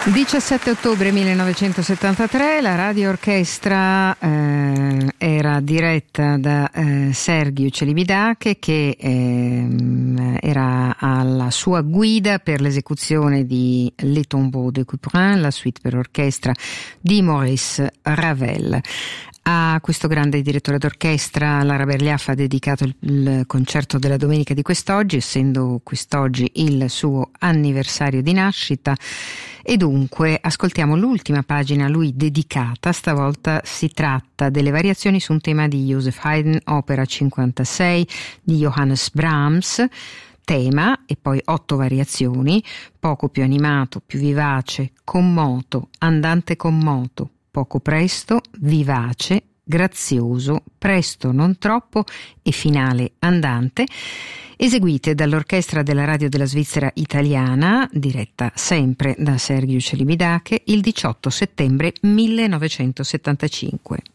17 ottobre 1973, la Radio Orchestra era diretta da Sergiu Celibidache, che era alla sua guida per l'esecuzione di Les Tombeaux de Couperin, la suite per orchestra di Maurice Ravel. A questo grande direttore d'orchestra Lara Berliaf ha dedicato il concerto della domenica di quest'oggi, essendo quest'oggi il suo anniversario di nascita, e dunque ascoltiamo l'ultima pagina a lui dedicata. Stavolta si tratta delle variazioni su un tema di Joseph Haydn, opera 56 di Johannes Brahms. Tema e poi 8 variazioni: poco più animato, più vivace, con moto, andante con moto, poco presto, vivace, grazioso, presto non troppo e finale andante, eseguite dall'orchestra della Radio della Svizzera Italiana, diretta sempre da Sergiu Celibidache, il 18 settembre 1975.